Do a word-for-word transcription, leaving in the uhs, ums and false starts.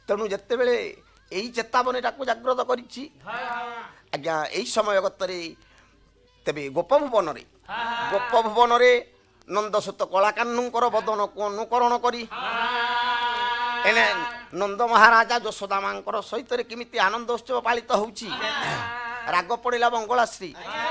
ତେଣୁ ଯେତେବେଳେ ଏଇ ଚେତାବନୀଟାକୁ ଜାଗ୍ରତ କରିଛି ଆଜ୍ଞା ଏଇ ସମୟ ଗତରେ ତେବେ ଗୋପଭୁବନରେ ଗୋପଭୁବନରେ ନନ୍ଦସୁତ କଳାକାହ୍ନୁଙ୍କର ବଦନକୁ ଅନୁକରଣ କରି ଏଣେ ନନ୍ଦ ମହାରାଜା ଯଶୋଦା ମାଙ୍କର ସହିତରେ କେମିତି ଆନନ୍ଦ ଉତ୍ସବ ପାଳିତ ହେଉଛି। ରାଗ ପଡ଼ିଲା ମଙ୍ଗଳାଶ୍ରୀ